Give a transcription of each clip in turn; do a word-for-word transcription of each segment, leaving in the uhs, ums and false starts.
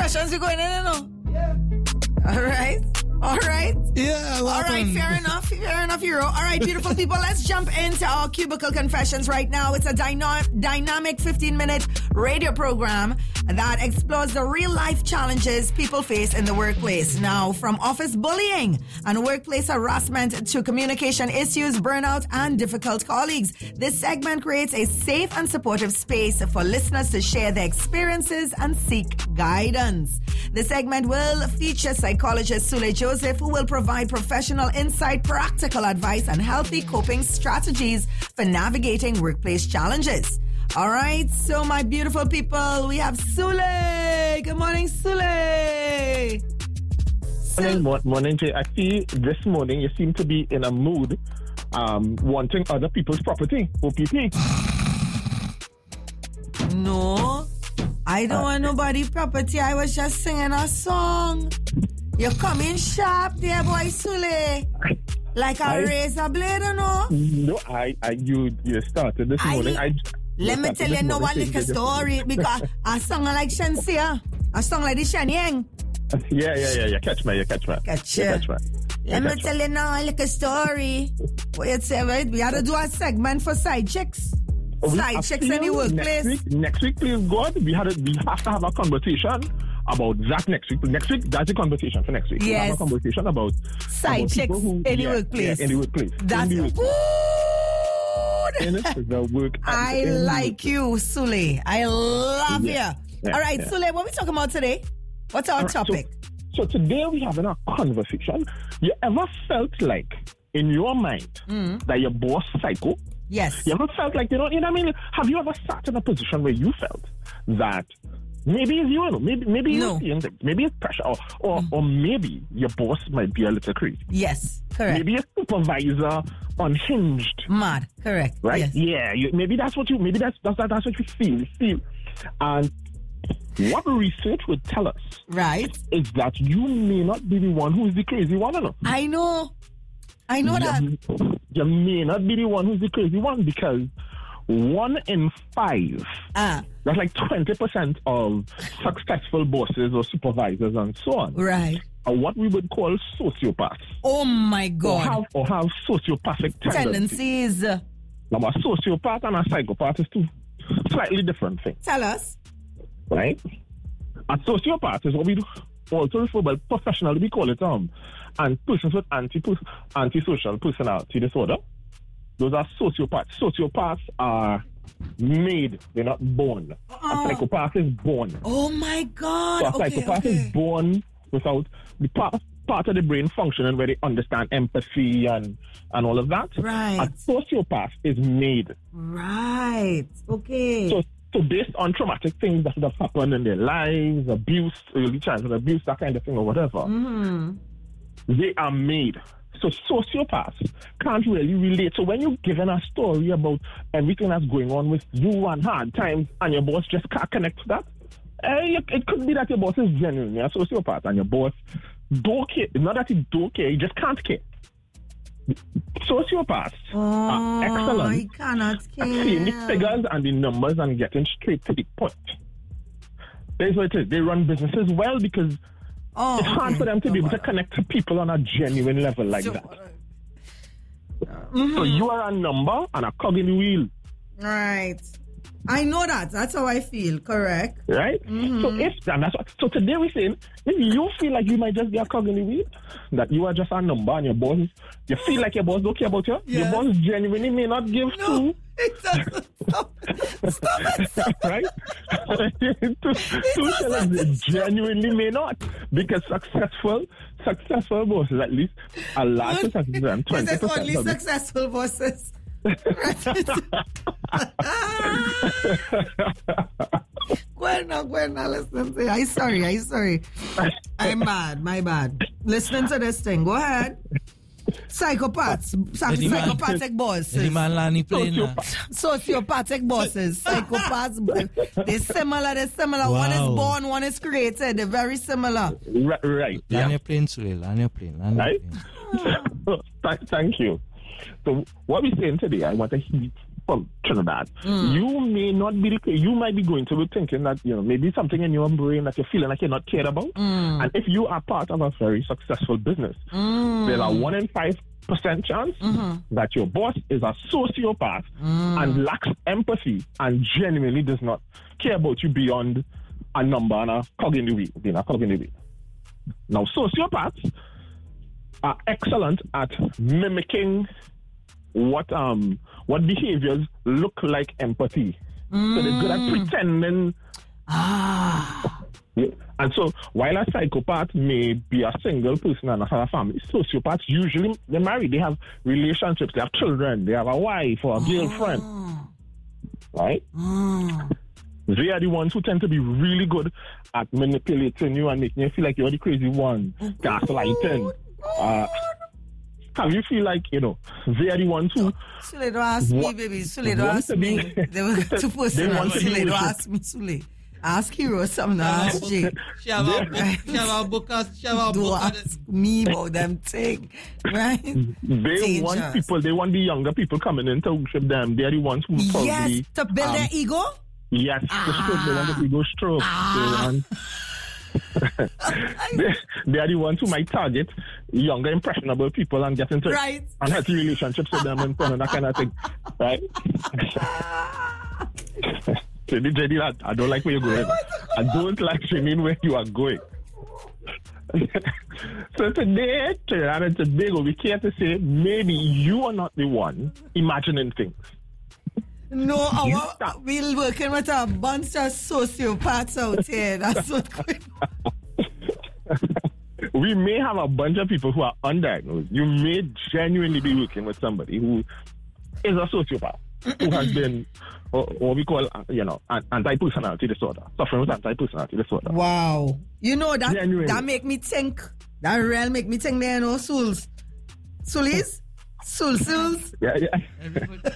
Confessions, we're going in, you know? Yeah. All right. All right. Yeah. All right. Fair enough. Fair enough, Hero. All right, beautiful people. Let's jump into our Cubicle Confessions right now. It's a dyna- dynamic fifteen-minute radio program that explores the real-life challenges people face in the workplace. Now, from office bullying and workplace harassment to communication issues, burnout, and difficult colleagues, this segment creates a safe and supportive space for listeners to share their experiences and seek guidance. The segment will feature psychologist Sule Joseph, who will provide professional insight, practical advice, and healthy coping strategies for navigating workplace challenges. All right, so my beautiful people, we have Sule. Good morning, Sule. Morning, mo- morning, Jay. I see this morning you seem to be in a mood um, wanting other people's property, O P P. No, I don't uh, want nobody property. I was just singing a song. You're coming sharp there, boy, Sule. Like a I, razor blade, or no? No, I, I, you, you started this I, morning. I, let me tell you no one like a story because a song like Shensia, a song like the Shenyang. Yeah, yeah, yeah, yeah. Catch me, you catch me. Catch you. Catch me. Let me tell you now like a story. What you say, right? We had to do a segment for side chicks. Oh, side chicks in the workplace. Next week, next week, please God, we had a, we have to have a conversation about that next week. Next week, that's a conversation for next week. Yes. We'll have a conversation about side about chicks who, in the yeah, workplace. Yeah, in the workplace. That's in the workplace. good. In the work. I like you, Sule. I love yeah. you. Yeah, All right, yeah. Sule, what are we talking about today? What's our right, topic? So, so today we're having a conversation. You ever felt like in your mind mm. that your boss psycho? Yes. You ever felt like, you know, you know what I mean? Have you ever sat in a position where you felt that maybe it's you, you know, maybe maybe no. you're seeing maybe it's pressure, or or, mm. or maybe your boss might be a little crazy. Yes, correct. Maybe a supervisor unhinged. Mad, correct. Right? Yes. Yeah. You, maybe that's what you. Maybe that's that's that's what you feel. You feel, and what research would tell us, right, is that you may not be the one who is the crazy one. You know? I know. I know you, that. You may not be the one who's the crazy one because one in five, uh, that's like twenty percent of successful bosses or supervisors and so on, right, are what we would call sociopaths. Oh my God. Or have, or have sociopathic tendencies. tendencies. Now, a sociopath and a psychopath is two slightly different things. Tell us. Right? A sociopath is what we do also refer, well, professionally we call it um, and persons with anti antisocial personality disorder. Those are sociopaths. Sociopaths are made; they're not born. Oh. A psychopath is born. Oh my God! So a okay, psychopath okay. is born without the part, part of the brain functioning where they understand empathy and and all of that. Right. A sociopath is made. Right. Okay. So. So based on traumatic things that have happened in their lives, abuse, early childhood abuse, that kind of thing or whatever, mm-hmm. they are made. So sociopaths can't really relate. So when you're given a story about everything that's going on with you and hard times and your boss just can't connect to that, eh, it could be that your boss is genuinely a sociopath and your boss don't care. Not that he don't care, he just can't care. Sociopaths oh, are excellent I cannot care. at seeing the figures and the numbers and getting straight to the point. That's what it is. They run businesses well because oh, it's hard okay. for them to no, be able to connect to people on a genuine level like so, that. Mm-hmm. So you are a number and a cog in the wheel. Right. I know that. That's how I feel. Correct. Right? Mm-hmm. So if and that's what, so today we're saying, if you feel like you might just be a cog in the wheel, that you are just a number and your boss, you feel like your boss don't care about you, yes. your boss genuinely may not give no, two. It doesn't. Stop, stop it. Stop. Right? two two shillings genuinely may not. Because successful successful bosses, at least a large percentage of them, twenty percent. This is only of successful bosses. Gwen, Gwen, listen to I'm sorry, I'm sorry. I'm mad, my bad. Listening to this thing, go ahead. Psychopaths, psychopathic bosses. Sociopathic bosses, psychopaths. They're similar, they're similar. Wow. One is born, one is created. They're very similar. Right, right. Yeah. Land your plane, Sule. Land your plane. Land right? your plane. Thank you. So what we're saying today, I want to heat from Trinidad, Mm. you may not be, the, you might be going to be thinking that, you know, maybe something in your brain that you're feeling like you're not cared about. Mm. And if you are part of a very successful business, Mm. there's a one in five percent chance Mm-hmm. that your boss is a sociopath Mm. and lacks empathy and genuinely does not care about you beyond a number and a cog in the wheel, being a cog in the wheel. Now, sociopaths are excellent at mimicking what um what behaviors look like empathy. Mm. So they're good at pretending. Ah. Yeah. And so, while a psychopath may be a single person and not have a family, sociopaths usually, they're married, they have relationships, they have children, they have a wife or a girlfriend, right? Mm. They are the ones who tend to be really good at manipulating you and making you feel like you're the crazy one, gaslighting. Uh, have you feel like, you know, they are the ones who... Sule, don't ask me, What- baby. Sule, don't want ask to me. be- They were too personal. want to be Sule, don't with you. ask me, Sule. Ask Hero something, ask Jay. She have a book, she have a book, she have a Don't book. ask me about them thing, right? They want Dangerous. people, they want the younger people coming in to worship them. They are the ones who probably... Yes, to build um, their ego. Yes, the stroke, they want the ego stroke. Ah. They, want, they, they are the ones who might target younger, impressionable people and get into Right. unhealthy relationships with them and so on and that kind of thing. Right? So, J D, I, I don't like where you're going. I don't like Janine where you are going. So today, Trinidad and Tobago, we care to say maybe you are not the one imagining things. No, You our, stop. we're working with a bunch of sociopaths out here. That's what's going on. We may have a bunch of people who are undiagnosed. You may genuinely be working with somebody who is a sociopath, who has been what we call, you know, an anti-personality disorder, suffering with anti-personality disorder. Wow. You know, that Genuinely. that make me think. That real make me think there are no souls. Soulies? Soul souls? Yeah, yeah. Everybody.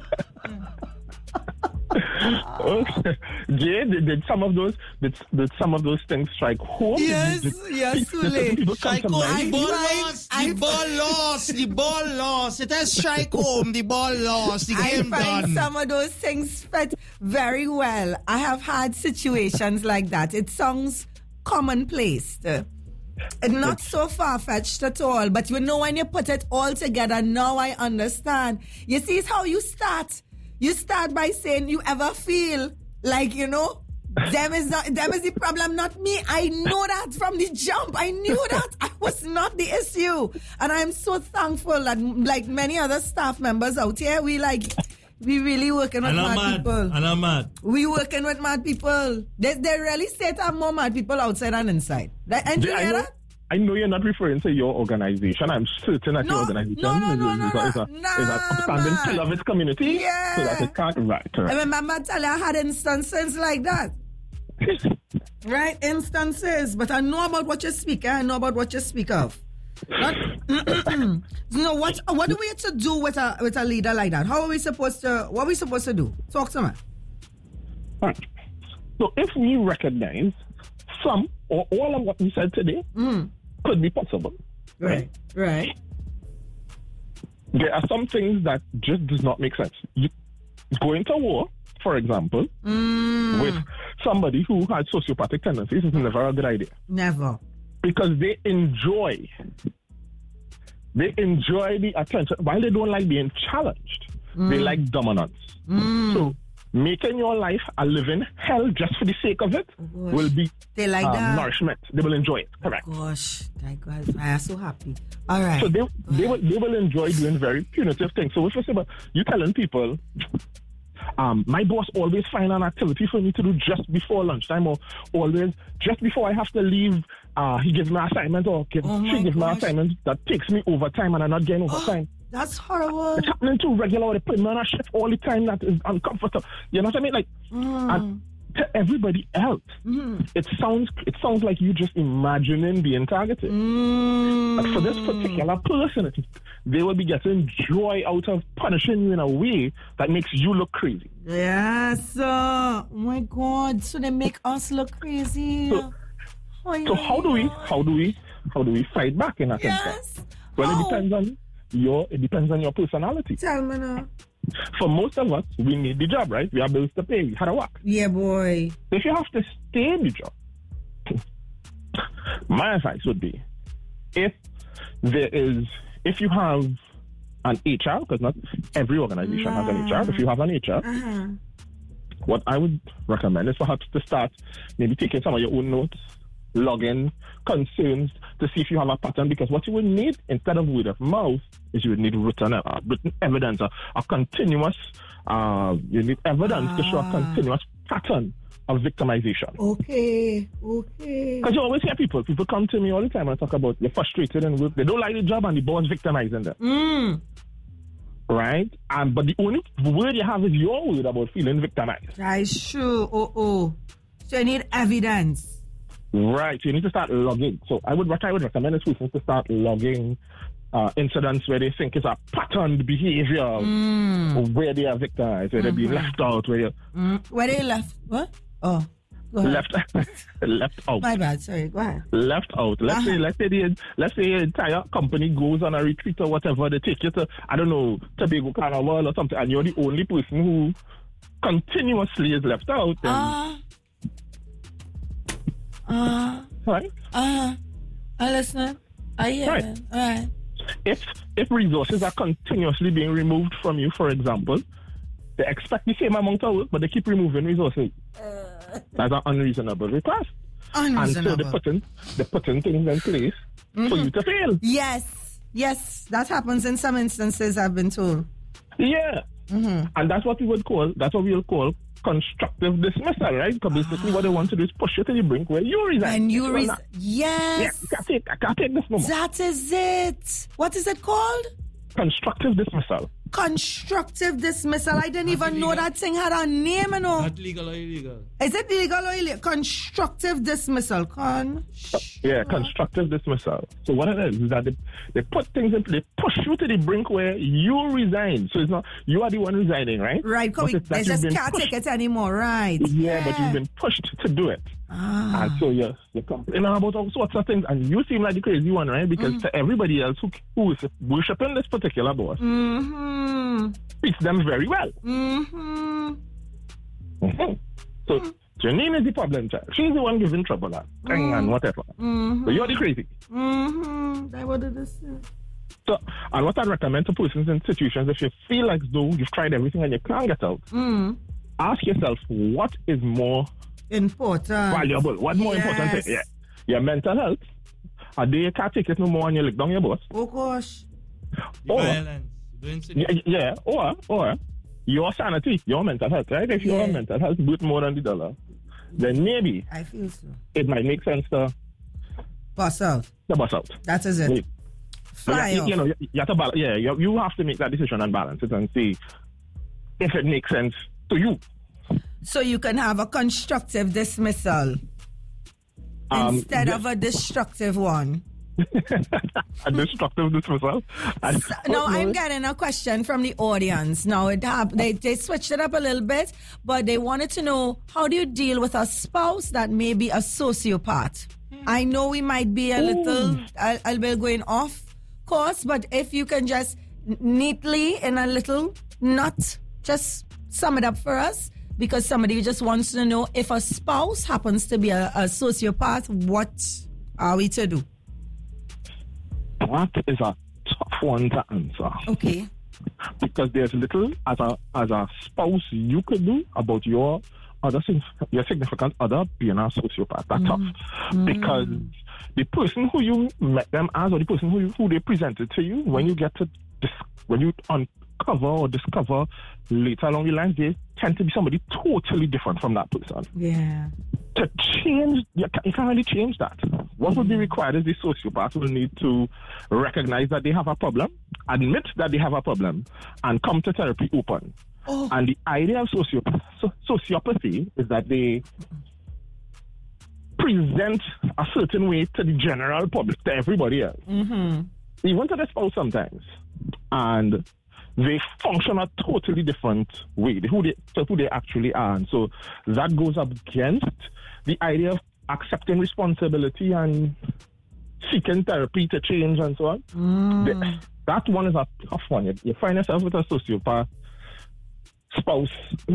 Okay. Jay, did, did some of those did, did some of those things strike home? Yes, Did- yes, did certain Sule. people come to Strike home, mind? the ball I- lost, I- the ball lost, the ball lost. It has strike home, the ball lost, the I game find done. some of those things fit very well. I have had situations like that. It sounds commonplace. uh, and not so far-fetched at all. But you know, when you put it all together, now I understand. You see, it's how you start. You start by saying you ever feel like, you know, them is not them is the problem, not me. I know that from the jump. I knew that I was not the issue. And I'm so thankful that, like many other staff members out here, we like we really working with And I'm mad mad. people. And I'm mad. We working with mad people. They, they really say to have more mad people outside and inside. That, and you Jay, I hear know, that? I know you're not referring to your organization. I'm certain that No, your organization no, no, no, is, no, is, a, is, a, no, is a upstanding man. pillar of its community. Yeah. So that it can't. Right. I right. remember telling you I had instances like that. Right? Instances. But I know about what you speak. I know about what you speak of. Not, you know, what what do we have to do with a with a leader like that? How are we supposed to what are we supposed to do? Talk to me. Right. So if we recognize some or all of what we said today Mm. could be possible, Right. Right. there are some things that just does not make sense. You, going to war, for example, Mm. with somebody who has sociopathic tendencies is never a good idea Never. because they enjoy they enjoy the attention. While they don't like being challenged, they like dominance. So making your life a living hell just for the sake of it gosh. will be They like um, that. nourishment. They will enjoy it. Correct. Gosh, my God, I am so happy. All right. So they they will they will enjoy doing very punitive things. So if you say, but you telling people, um, my boss always find an activity for me to do just before lunchtime, or always just before I have to leave. Uh, he gives me an assignment, or give, Oh my she gives me an gosh. assignment that takes me overtime, and I'm not getting overtime. That's horrible. It's happening too regular. They put me on a shift all the time that is uncomfortable. You know what I mean? Like, and to everybody else, it sounds it sounds like you just imagining being targeted. Mm. But for this particular person, it- they will be getting joy out of punishing you in a way that makes you look crazy. Yes. Uh, oh my God. So they make us look crazy. So- Oh, So yeah. how do we how do we how do we fight back in that instance? Yes. Well, How? it depends on your it depends on your personality. Tell me now. For most of us, we need the job, right? We have bills to pay. We had to work. Yeah, boy. So if you have to stay in the job, my advice would be, if there is, if you have an H R, because not every organization has an H R, if you have an H R, Uh-huh. what I would recommend is perhaps to start maybe taking some of your own notes, logging concerns to see if you have a pattern, because what you would need instead of word of mouth is you would need written, uh, written evidence, uh, a continuous, uh, you need evidence Ah. to show a continuous pattern of victimization. Okay, okay. Because you always hear people, people come to me all the time and talk about they're frustrated and work, they don't like the job and the boss victimizing them. Mm. Right? And but the only word you have is your word about feeling victimized. That is true. Oh, oh. So you need evidence. Right. So you need to start logging. So I would what I would recommend is people to start logging uh, incidents where they think it's a patterned behavior, Mm. or where they are victimized, where they're being left out, where you're Mm. Where they left? What? Oh, go ahead. left left out. My bad. Sorry. Go ahead. Left out. Let's Uh-huh. say, let's say the let's say the entire company goes on a retreat or whatever. They take you to, I don't know, Tobago Carnival or something, and you're the only person who continuously is left out. Then, Ah. Uh, right? uh, I listen. I hear. Right. it. All right. If if resources are continuously being removed from you, for example, they expect the same amount of work, but they keep removing resources. That's an unreasonable request. And so Unreasonable. they're putting, they're putting things in place for you to fail. Yes. Yes. That happens in some instances, I've been told. Yeah. And that's what we would call, that's what we'll call constructive dismissal, right? Because basically what they want to do is push you to the brink where you resign. And you Well, resign. not- Yeah, Yes. I can't take, I can't take this no more. That is it. What is it called? Constructive dismissal. Constructive dismissal. I didn't even know that thing had a name, you know. Not legal or illegal. Is it legal or illegal? Constructive dismissal. Con. Yeah, constructive dismissal. So what it is is that they, they put things in place, they push you to the brink where you resign. So it's not, you are the one resigning, right? Right, But because it's that they you've just been can't pushed. take it anymore, right? Yeah, but you've been pushed to do it. Ah. And so you're, you're complaining about all sorts of things, and you seem like the crazy one, right? Because Mm. to everybody else who, who is worshipping this particular boss, Mm-hmm. treats them very well. Mm-hmm. Mhm. So Janine is the problem child. She's the one giving trouble, that thing and whatever. Mm-hmm. So you're the crazy. Mm-hmm. That what it is. So, and what I recommend to persons in situations, if you feel like though you've tried everything and you can't get out, Mm. ask yourself, what is more Important. valuable? What more important? Yes. Yeah, your mental health. A day you can't take it no more and you lick down your boss. Oh gosh. The Or, violence. Doing yeah, yeah, or, or your sanity, your mental health, right? If your Yeah. mental health is worth more than the dollar, then maybe I feel so. it might make sense to, Bust out. to bust out. That is it. Maybe. But Fly you, off. you know, you, you have to balance, yeah, you, you have to make that decision and balance it and see if it makes sense to you. So you can have a constructive dismissal Um, instead yeah. of a destructive one. A destructive dismissal. And- No, oh, I'm getting a question from the audience. Now it hap- they they switched it up a little bit, but they wanted to know, how do you deal with a spouse that may be a sociopath? I know we might be a little a, a little going off course, but if you can just neatly in a little nut just sum it up for us, because somebody just wants to know, if a spouse happens to be a, a sociopath, what are we to do? That is a tough one to answer. Okay. Because there's little as a as a spouse you could do about your other sig- your significant other being a sociopath. That's tough. Because the person who you met them as, or the person who you, who they presented to you, when you get to dis- when you uncover or discover later along the line, they tend to be somebody totally different from that person. Yeah. To change, you can't, you can't really change that. What would be required is the sociopath will need to recognize that they have a problem, admit that they have a problem, and come to therapy open. Oh. And the idea of sociopath, so, sociopathy is that they present a certain way to the general public, to everybody else, Mm-hmm. even to the spouse sometimes. And they function a totally different way, who they, to who they actually are. And so that goes up against the idea of accepting responsibility and seeking therapy to change and so on. Mm. The, that one is a tough one. You, you find yourself with a sociopath, spouse,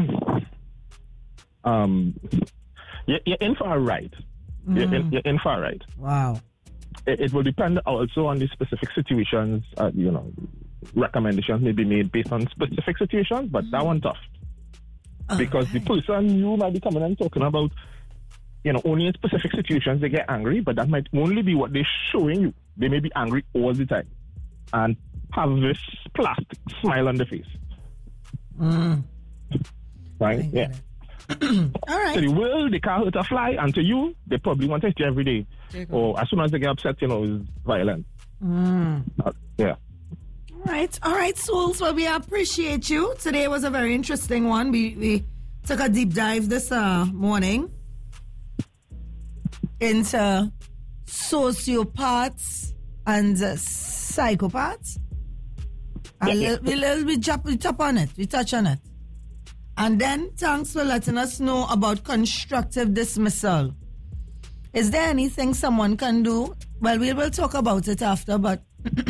um, you're, you're in for a ride. Mm. You're, in, you're in for a ride. Wow. It, it will depend also on the specific situations. Uh, you know, recommendations may be made based on specific situations, but mm. that one tough. Okay. Because the person you might be coming and talking about, you know, only in specific situations they get angry, but that might only be what they're showing you. They may be angry all the time and have this plastic smile on their face. Mm. Right? Yeah. All right. So the world, they can't hurt a fly, and to you, they probably want to hit you every day. Or as soon as they get upset, you know, it's violent. Mm. Uh, yeah. All right, all right, Souls. Well, we appreciate you. Today was a very interesting one. We we took a deep dive this uh, morning into sociopaths and uh, psychopaths. Yeah, A yeah. little, we little we jump, we tap on it, we touch on it, and then thanks for letting us know about constructive dismissal. Is there anything someone can do? Well, we will talk about it after, but.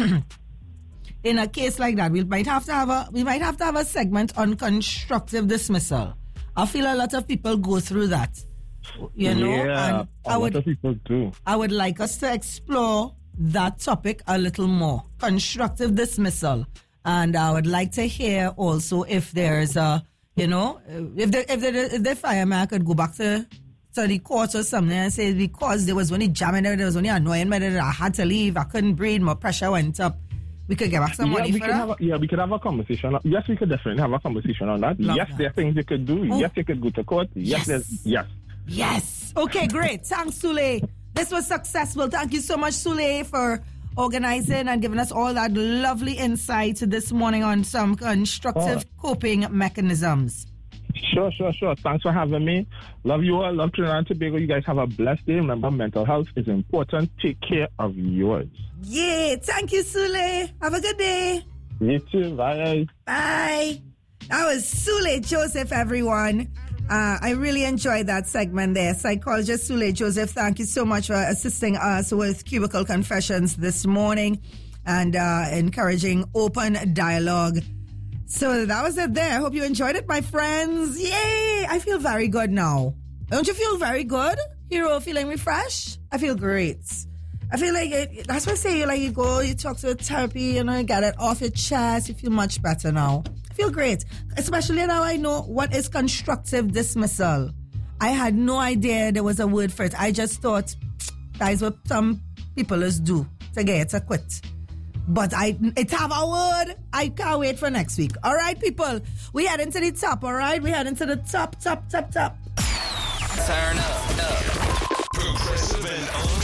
In a case like that, we might have to have a we might have to have a segment on constructive dismissal. I feel a lot of people go through that, you know. Yeah, and a I lot would of people do. I would like us to explore that topic a little more, constructive dismissal, and I would like to hear also if there's a you know if the if the if the fireman could go back to. to the court or something and say because there was only jamming there, there was only annoying me that I had to leave, I couldn't breathe, my pressure went up. We could get back some Yeah, money we for could that. have a, yeah, we could have a conversation. Yes, we could definitely have a conversation on that. Love yes, that. there are things you could do. Oh. Yes, you could go to court. Yes, Yes. there's- yes. Yes. Okay, great. Thanks, Sule. This was successful. Thank you so much, Sule, for organizing and giving us all that lovely insight this morning on some constructive Oh. coping mechanisms. Sure, sure, sure. Thanks for having me. Love you all. Love Trinidad and Tobago. You guys have a blessed day. Remember, mental health is important. Take care of yours. Yeah. Thank you, Sule. Have a good day. You too. Bye. Bye. That was Sule Joseph, everyone. Uh, I really enjoyed that segment there. Psychologist Sule Joseph, thank you so much for assisting us with Cubicle Confessions this morning and uh, encouraging open dialogue. So that was it there. I hope you enjoyed it, my friends. Yay! I feel very good now. Don't you feel very good? Hero, feeling refreshed? I feel great. I feel like it, that's what I say. You like you go, you talk to a therapy, you know, you get it off your chest. You feel much better now. I feel great, especially now I know what is constructive dismissal. I had no idea there was a word for it. I just thought that is what some people is do to get to quit. But I it have a word. I can't wait for next week. All right, people, we head into the top. All right, we head into the top, top, top, top. Turn up, up. Progressive and